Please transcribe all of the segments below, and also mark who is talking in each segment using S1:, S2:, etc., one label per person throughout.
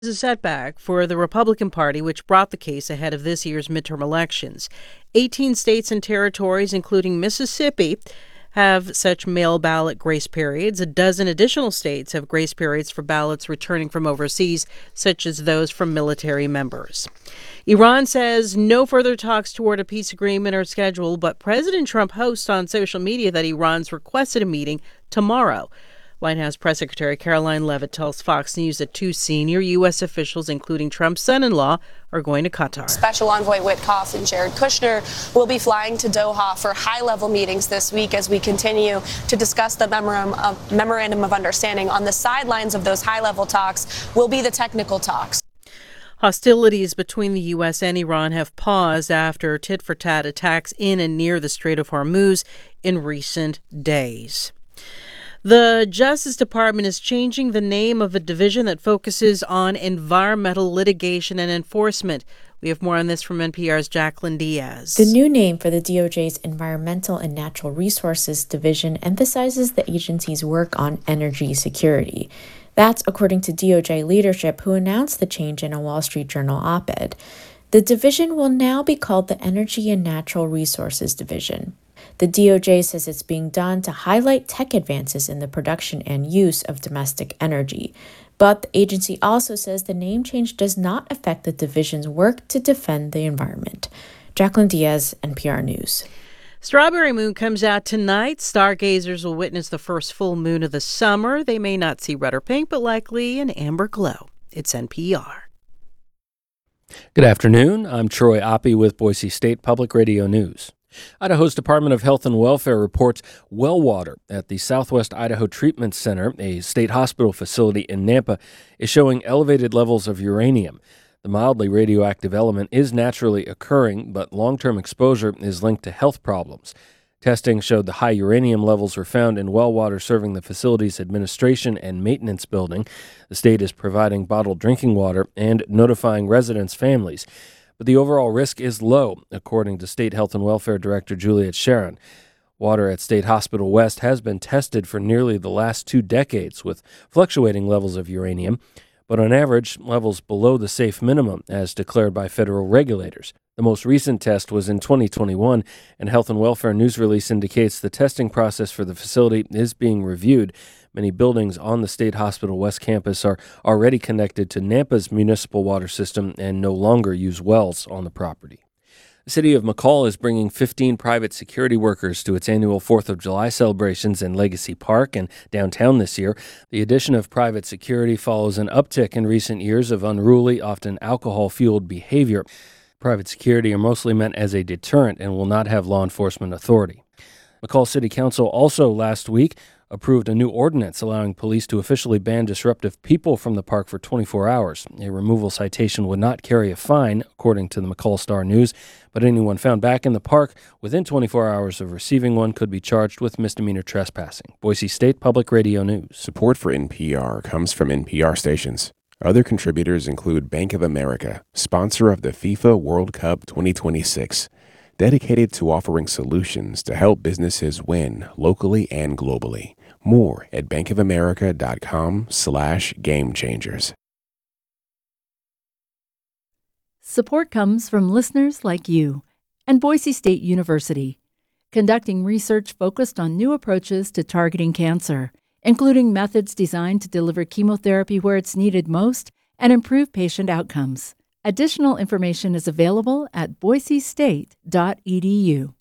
S1: Is a setback for the Republican Party, which brought the case ahead of this year's midterm elections. 18 states and territories, including Mississippi, have such mail ballot grace periods. A dozen additional states have grace periods for ballots returning from overseas, such as those from military members. Iran says no further talks toward a peace agreement are scheduled, but President Trump hosts on social media that Iran's requested a meeting tomorrow. White House Press Secretary Caroline Leavitt tells Fox News that two senior U.S. officials, including Trump's son-in-law, are going to Qatar.
S2: Special Envoy Witkoff and Jared Kushner will be flying to Doha for high-level meetings this week as we continue to discuss the memorandum of understanding. On the sidelines of those high-level talks will be the technical talks.
S1: Hostilities between the U.S. and Iran have paused after tit-for-tat attacks in and near the Strait of Hormuz in recent days. The Justice Department is changing the name of a division that focuses on environmental litigation and enforcement. We have more on this from NPR's Jacqueline Diaz.
S3: The new name for the DOJ's Environmental and Natural Resources Division emphasizes the agency's work on energy security. That's according to DOJ leadership, who announced the change in a Wall Street Journal op-ed. The division will now be called the Energy and Natural Resources Division. The DOJ says it's being done to highlight tech advances in the production and use of domestic energy. But the agency also says the name change does not affect the division's work to defend the environment. Jacqueline Diaz, NPR News.
S1: Strawberry Moon comes out tonight. Stargazers will witness the first full moon of the summer. They may not see red or pink, but likely an amber glow. It's NPR.
S4: Good afternoon. I'm Troy Oppie with Boise State Public Radio News. Idaho's Department of Health and Welfare reports well water at the Southwest Idaho Treatment Center, a state hospital facility in Nampa, is showing elevated levels of uranium. The mildly radioactive element is naturally occurring, but long-term exposure is linked to health problems. Testing showed the high uranium levels were found in well water serving the facility's administration and maintenance building. The state is providing bottled drinking water and notifying residents' families. But the overall risk is low, according to State Health and Welfare Director Juliet Sharon. Water at State Hospital West has been tested for nearly the last 2 decades with fluctuating levels of uranium, but on average, levels below the safe minimum as declared by federal regulators. The most recent test was in 2021, and Health and Welfare news release indicates the testing process for the facility is being reviewed. Many buildings on the State Hospital West campus are already connected to Nampa's municipal water system and no longer use wells on the property. The city of McCall is bringing 15 private security workers to its annual 4th of July celebrations in Legacy Park and downtown this year. The addition of private security follows an uptick in recent years of unruly, often alcohol-fueled behavior. Private security are mostly meant as a deterrent and will not have law enforcement authority. McCall City Council also last week approved a new ordinance allowing police to officially ban disruptive people from the park for 24 hours. A removal citation would not carry a fine, according to the McCall Star News, but anyone found back in the park within 24 hours of receiving one could be charged with misdemeanor trespassing. Boise State Public Radio News.
S5: Support for NPR comes from NPR stations. Other contributors include Bank of America, sponsor of the FIFA World Cup 2026, dedicated to offering solutions to help businesses win locally and globally. More at bankofamerica.com/gamechangers.
S6: Support comes from listeners like you and Boise State University, conducting research focused on new approaches to targeting cancer, including methods designed to deliver chemotherapy where it's needed most and improve patient outcomes. Additional information is available at boisestate.edu.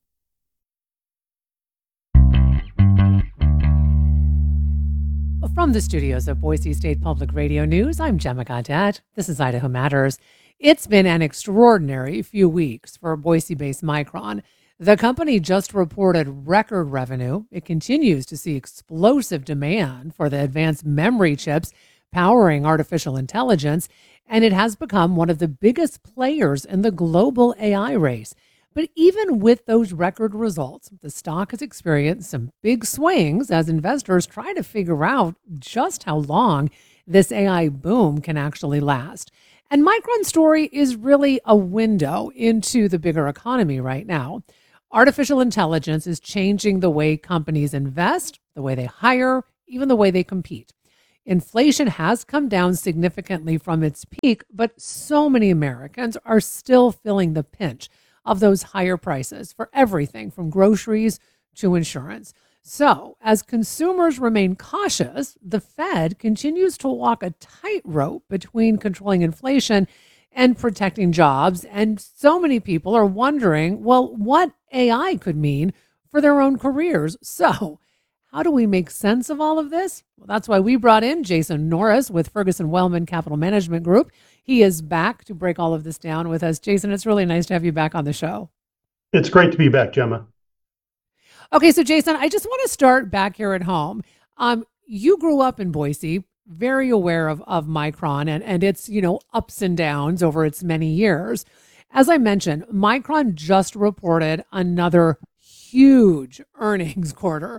S7: From the studios of Boise State Public Radio News, I'm Gemma Gaudette. This is Idaho Matters. It's been an extraordinary few weeks for Boise-based Micron. The company just reported record revenue. It continues to see explosive demand for the advanced memory chips powering artificial intelligence, and it has become one of the biggest players in the global AI race. But even with those record results, the stock has experienced some big swings as investors try to figure out just how long this AI boom can actually last. And Micron's story is really a window into the bigger economy right now. Artificial intelligence is changing the way companies invest, the way they hire, even the way they compete. Inflation has come down significantly from its peak, but so many Americans are still feeling the pinch of those higher prices for everything from groceries to insurance. So, as consumers remain cautious, the Fed continues to walk a tightrope between controlling inflation and protecting jobs. And so many people are wondering, well, what AI could mean for their own careers. So, how do we make sense of all of this? Well, that's why we brought in Jason Norris with Ferguson Wellman Capital Management Group. He is back to break all of this down with us. Jason, it's really nice to have you back on the show.
S8: It's great to be back, Gemma.
S7: Okay, so Jason, I just want to start back here at home. You grew up in Boise, very aware of Micron and its, ups and downs over its many years. As I mentioned, Micron just reported another huge earnings quarter.